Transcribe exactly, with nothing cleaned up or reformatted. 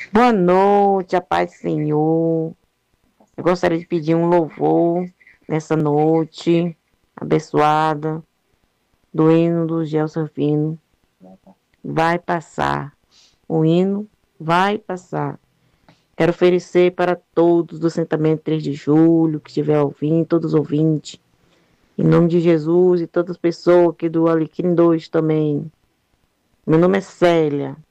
Boa noite, a paz do Senhor. Eu gostaria de pedir um louvor nessa noite abençoada do hino do Gelson Fino. Vai passar. O hino vai passar. Quero oferecer para todos do assentamento três de julho, que estiver ouvindo, todos os ouvintes. Em nome de Jesus e todas as pessoas aqui do Alecrim dois também. Meu nome é Célia.